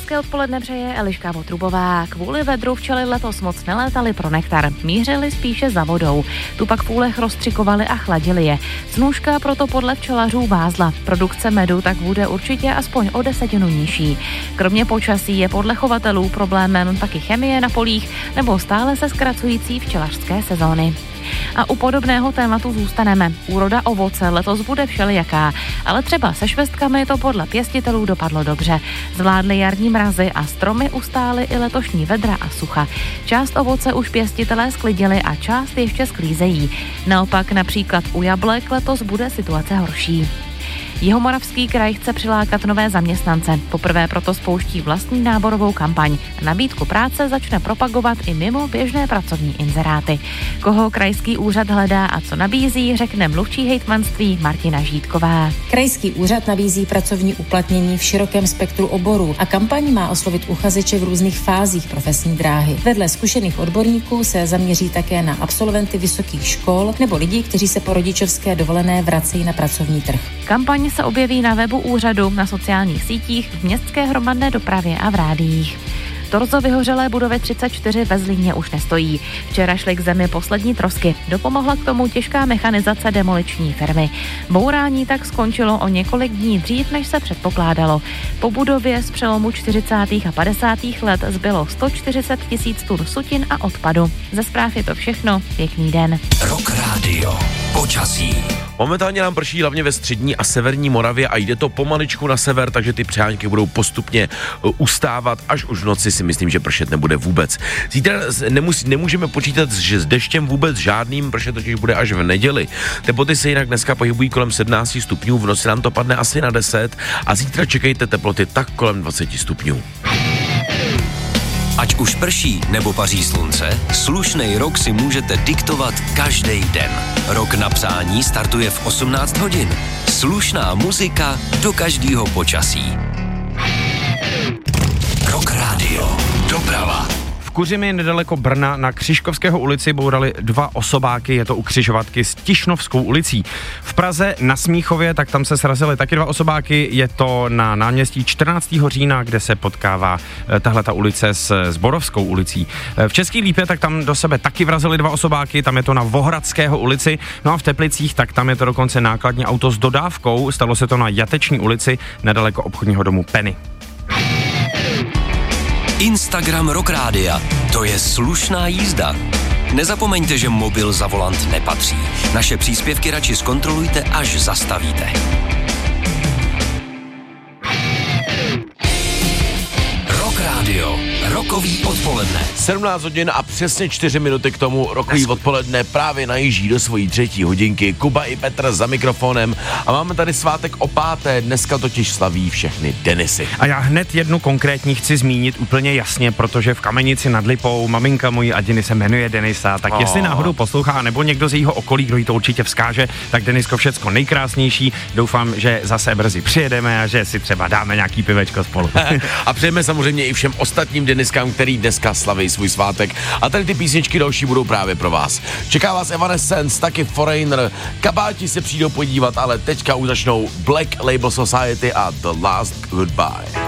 Hezké odpoledne přeje Eliška Votrubová. Kvůli vedru včely letos moc nelétaly pro nektar, mířily spíše za vodou. Tu pak v úlech rozstřikovali a chladili je. Snůška proto podle včelařů vázla. Produkce medu tak bude určitě aspoň o 10 nižší. Kromě počasí je podle chovatelů problémem taky chemie na polích nebo stále se zkracující včelařské sezóny. A u podobného tématu zůstaneme. Úroda ovoce letos bude všelijaká, ale třeba se švestkami to podle pěstitelů dopadlo dobře. Zvládly jarní mrazy a stromy ustály i letošní vedra a sucha. Část ovoce už pěstitelé sklidili a část ještě sklízejí. Naopak například u jablek letos bude situace horší. Jihomoravský kraj chce přilákat nové zaměstnance. Poprvé proto spouští vlastní náborovou kampaň. Nabídku práce začne propagovat i mimo běžné pracovní inzeráty. Koho krajský úřad hledá a co nabízí, řekne mluvčí hejtmanství Martina Žítková. Krajský úřad nabízí pracovní uplatnění v širokém spektru oborů a kampaň má oslovit uchazeče v různých fázích profesní dráhy. Vedle zkušených odborníků se zaměří také na absolventy vysokých škol nebo lidi, kteří se po rodičovské dovolené vracejí na pracovní trh. Kampaň se objeví na webu úřadu, na sociálních sítích, v městské hromadné dopravě a v rádiích. Torzo vyhořelé budovy 34 ve Zlíně už nestojí. Včera šly k zemi poslední trosky. Dopomohla k tomu těžká mechanizace demoliční firmy. Bourání tak skončilo o několik dní dřív, než se předpokládalo. Po budově z přelomu 40. a 50. let zbylo 140 000 tun sutin a odpadu. Ze zpráv je to všechno. Pěkný den. Rock Radio. Počasí. Momentálně nám prší hlavně ve střední a severní Moravě a jde to pomaličku na sever, takže ty přehánky budou postupně ustávat, až už v noci si myslím, že pršet nebude vůbec. Zítra nemůžeme počítat s deštěm vůbec žádným, pršet totiž bude až v neděli. Teploty se jinak dneska pohybují kolem 17 stupňů, v noci nám to padne asi na 10 a zítra čekejte teploty tak kolem 20 stupňů. Ať už prší nebo paří slunce, slušnej rok si můžete diktovat každý den. Rok na přání startuje v 18 hodin. Slušná muzika do každého počasí. Rock Radio. Doprava. V Kuřimi nedaleko Brna na Křižkovského ulici bourali 2 osobáky, je to u křižovatky s Tišnovskou ulicí. V Praze na Smíchově, tak tam se srazily taky 2 osobáky, je to na náměstí 14. října, kde se potkává tahleta ulice s Borovskou ulicí. V Český Lípě, tak tam do sebe taky vrazily 2 osobáky, tam je to na Vohradského ulici, no a v Teplicích, tak tam je to dokonce nákladní auto s dodávkou, stalo se to na Jateční ulici, nedaleko obchodního domu Penny. Instagram Rock Rádia. To je slušná jízda. Nezapomeňte, že mobil za volant nepatří. Naše příspěvky radši zkontrolujte, až zastavíte. Rock Radio. Rokový odpoledne. 17 hodin a přesně 4 minuty k tomu rokový odpoledne právě najíždí do svojí 3. hodinky. Kuba i Petr za mikrofonem a máme tady svátek o 5. Dneska totiž slaví všechny Denisy. A já hned jednu konkrétní chci zmínit úplně jasně, protože v Kamenici nad Lipou maminka mojí Adiny se jmenuje Denisa, tak jestli náhodou poslouchá nebo někdo z jejího okolí, kdo jí to určitě vzkáže, tak Denisko, všecko nejkrásnější. Doufám, že zase brzy přijedeme a že si třeba dáme nějaký pivečko spolu. A přejeme samozřejmě i všem ostatním Deniskám, který dneska slaví svůj svátek. A tady ty písničky další budou právě pro vás. Čeká vás Evanescence, taky Foreigner, Kabáti se přijdou podívat, ale teďka už začnou Black Label Society a The Last Goodbye.